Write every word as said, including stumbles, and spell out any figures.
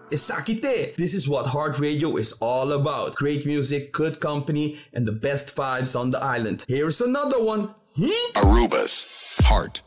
Esakite! This is what Heart Radio is all about. Great music, good company, and the best vibes on the island. Here's another one. Aruba's Heart